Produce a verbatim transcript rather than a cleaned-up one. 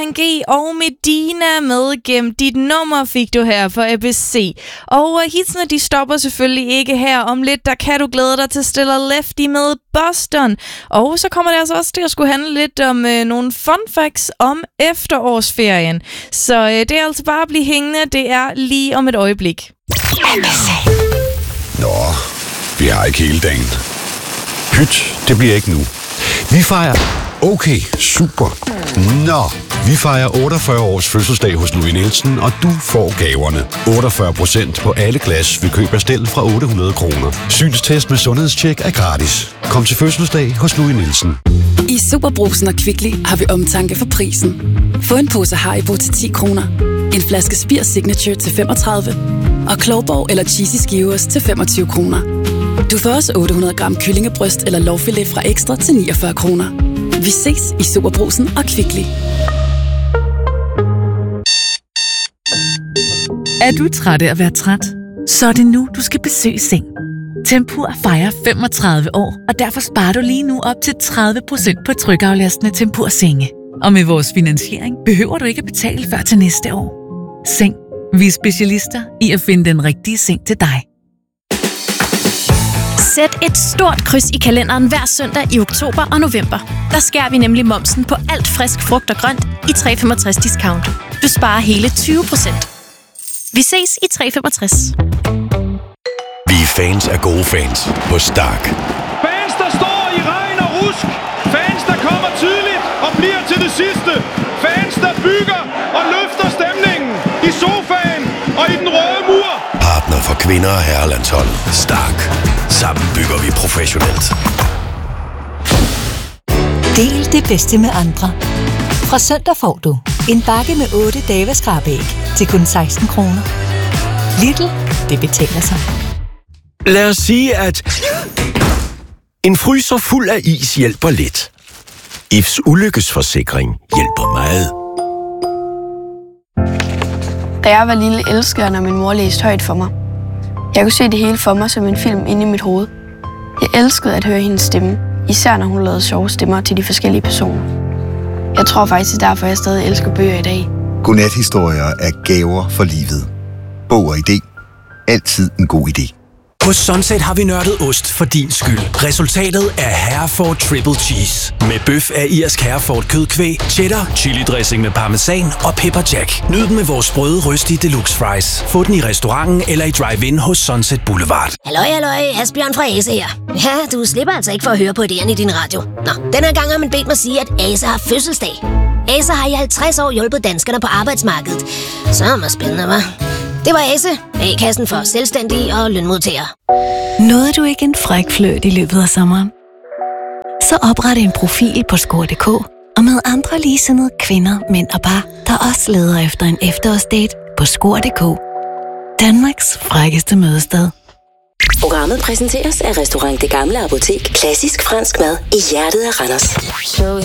G og Medina med Gem. Dit nummer fik du her for A B C. Og uh, hitsene, de stopper selvfølgelig ikke her. Om lidt, der kan du glæde dig til Stiller Lefty med Boston. Og så kommer det altså også til at skulle handle lidt om uh, nogle fun facts om efterårsferien. Så uh, det er altså bare at blive hængende. Det er lige om et øjeblik. Nå, vi har ikke hele dagen. Pyt, det bliver ikke nu. Vi fejrer... Okay, super. Nå, vi fejrer otteogfyrre års fødselsdag hos Louis Nielsen, og du får gaverne. otteogfyrre procent på alle glas ved køb af stel fra otte hundrede kroner. Synstest med sundhedstjek er gratis. Kom til fødselsdag hos Louis Nielsen. I Superbrugsen og Kvickly har vi omtanke for prisen. Få en pose Haribo til ti kroner, en flaske Spir Signature til femogtredive og Klovborg eller Cheesy Skivers til femogtyve kroner. Du får også otte hundrede gram kyllingebryst eller lårfilet fra Ekstra til niogfyrre kroner. Vi ses i Superbrugsen og Kvickly. Er du træt af at være træt? Så er det nu, du skal besøge Seng. Tempur fejrer femogtredive år, og derfor sparer du lige nu op til tredive procent på trykaflastende Tempur-senge. Og med vores finansiering behøver du ikke at betale før til næste år. Seng. Vi er specialister i at finde den rigtige seng til dig. Sæt et stort kryds i kalenderen hver søndag i oktober og november. Der skærer vi nemlig momsen på alt frisk frugt og grønt i tre femogtres discount. Du sparer hele tyve procent. Vi ses i tre femogtres. Vi er fans af gode fans på Stark. Fans, der står i regn og rusk. Fans, der kommer tidligt og bliver til det sidste. Fans, der bygger og løfter stemningen i sofaen og i den røde mur. Partner for kvinder og herrelandshold. Stark. Sammen bygger vi professionelt. Del det bedste med andre. Fra søndag får du en bakke med otte Davis skrabæg til kun seksten kroner. Lidl, det betaler sig. Lad os sige, at en fryser fuld af is hjælper lidt. Ifs ulykkesforsikring hjælper meget. Da jeg var lille, elskede jeg, når min mor læste højt for mig. Jeg kunne se det hele for mig som en film inde i mit hoved. Jeg elskede at høre hendes stemme, især når hun lavede sjove stemmer til de forskellige personer. Jeg tror faktisk, det er derfor, jeg stadig elsker bøger i dag. Godnathistorier er gaver for livet. Bog og idé. Altid en god idé. Hos Sunset har vi nørdet ost for din skyld. Resultatet er Hereford Triple Cheese. Med bøf af irsk Hereford kødkvæg, cheddar, chili dressing med parmesan og pepper jack. Nyd den med vores sprøde, røstige deluxe fries. Få den i restauranten eller i drive-in hos Sunset Boulevard. Halløj, halløj, Asbjørn fra Ase her. Ja, du slipper altså ikke for at høre på idéerne i din radio. Nå, den her gang har man bedt mig sige, at Ase har fødselsdag. Ase har i halvtreds år hjulpet danskerne på arbejdsmarkedet. Så er det spændende, hva'? Det var Ase, A-kassen for selvstændige og lønmodtagere. Nåede du ikke en fræk fløjt i løbet af sommeren? Så opret en profil på score punktum d k og med andre ligesindede kvinder, mænd og par, der også leder efter en efterårsdate på score punktum d k. Danmarks frækkeste mødested. Programmet præsenteres af Restaurant Det Gamle Apotek. Klassisk fransk mad i hjertet af Randers.